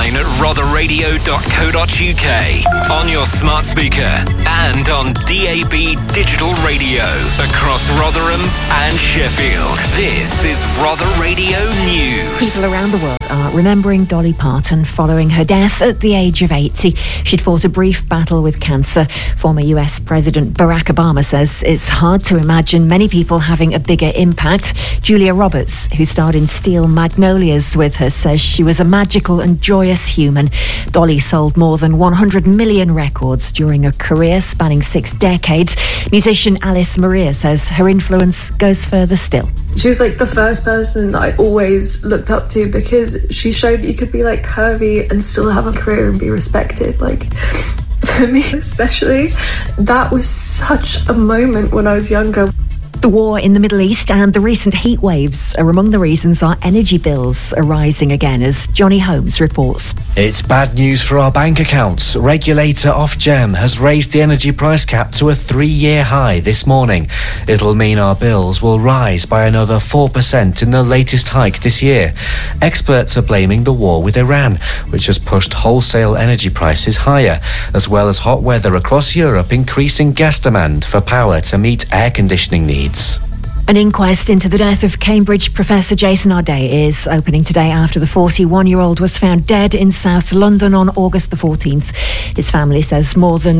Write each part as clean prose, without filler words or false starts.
online at rotherradio.co.uk, on your smart speaker and on DAB digital radio across Rotherham and Sheffield. This is Rother Radio News. People around the world are remembering Dolly Parton following her death at the age of 80. She'd fought a brief battle with cancer. Former US President Barack Obama says it's hard to imagine many people having a bigger impact. Julia Roberts, who starred in Steel Magnolias with her, says she was a magical and joyous human. Dolly sold more than 100 million records during a career spanning 6 decades. Musician Alice Maria says her influence goes further still. She was like the first person that I always looked up to because she showed that you could be like curvy and still have a career and be respected. Like, for me especially, that was such a moment when I was younger. The war in the Middle East and the recent heat waves are among the reasons our energy bills are rising again, as Johnny Holmes reports. It's bad news for our bank accounts. Regulator Ofgem has raised the energy price cap to a 3-year high this morning. It'll mean our bills will rise by another 4% in the latest hike this year. Experts are blaming the war with Iran, which has pushed wholesale energy prices higher, as well as hot weather across Europe increasing gas demand for power to meet air conditioning needs. An inquest into the death of Cambridge professor Jason Arday is opening today after the 41-year-old was found dead in South London on August the 14th. His family says more than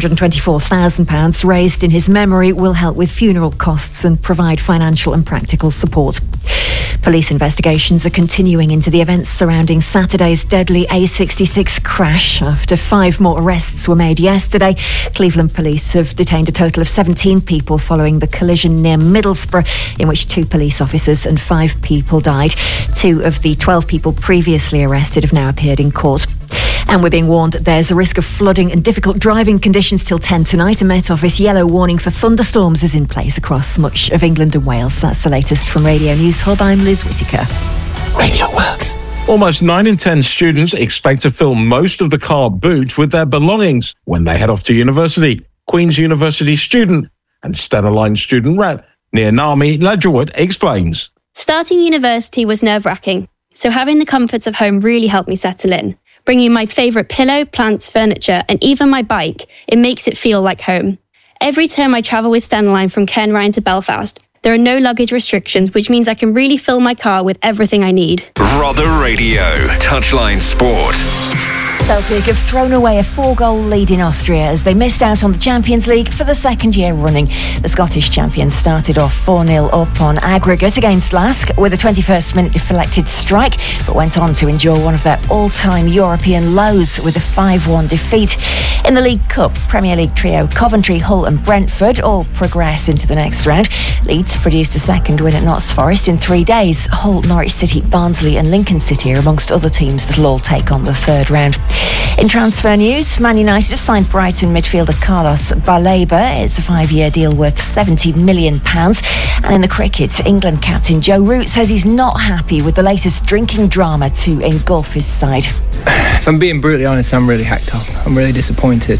£224,000 raised in his memory will help with funeral costs and provide financial and practical support. Police investigations are continuing into the events surrounding Saturday's deadly A66 crash. After 5 more arrests were made yesterday, Cleveland police have detained a total of 17 people following the collision near Middlesbrough, in which 2 police officers and 5 people died. 2 of the 12 people previously arrested have now appeared in court. And we're being warned there's a risk of flooding and difficult driving conditions till 10 tonight. A Met Office yellow warning for thunderstorms is in place across much of England and Wales. That's the latest from Radio News Hub. I'm Liz Whittaker. Radio Works. Almost 9 in 10 students expect to fill most of the car boot with their belongings when they head off to university. Queen's University student and Stena Line student rep Nia Nami Ledgerwood explains. Starting university was nerve-wracking, so having the comforts of home really helped me settle in. Bringing my favourite pillow, plants, furniture, and even my bike, it makes it feel like home. Every term I travel with Stena Line from Cairnryan to Belfast, there are no luggage restrictions, which means I can really fill my car with everything I need. Rother Radio, Touchline Sport. Celtic have thrown away a 4-goal lead in Austria as they missed out on the Champions League for the 2nd year running. The Scottish champions started off 4-0 up on aggregate against Lask with a 21st minute deflected strike, but went on to endure one of their all-time European lows with a 5-1 defeat. In the League Cup, Premier League trio Coventry, Hull and Brentford all progress into the next round. Leeds produced a 2nd win at Notts Forest in 3 days. Hull, Norwich City, Barnsley and Lincoln City are amongst other teams that will all take on the 3rd round. In transfer news, Man United have signed Brighton midfielder Carlos Baleba. It's a 5-year deal worth £70 million. And in the cricket, England captain Joe Root says he's not happy with the latest drinking drama to engulf his side. If I'm being brutally honest, I'm really hacked up. I'm really disappointed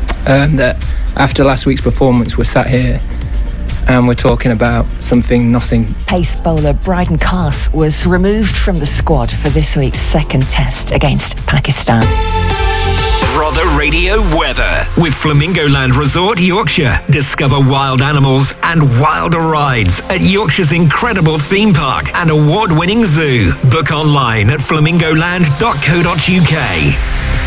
that after last week's performance, we're sat here and we're talking about nothing. Pace bowler Bryden Carse was removed from the squad for this week's 2nd test against Pakistan. Rother Radio weather with Flamingo Land Resort, Yorkshire. Discover wild animals and wilder rides at Yorkshire's incredible theme park and award-winning zoo. Book online at flamingoland.co.uk.